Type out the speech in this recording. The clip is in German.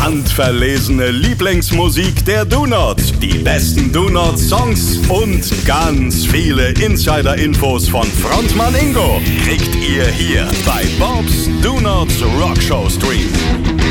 Handverlesene Lieblingsmusik der Donuts, die besten Donut-Songs und ganz viele Insider-Infos von Frontmann Ingo kriegt ihr hier bei Bobs Donuts Rockshow Stream.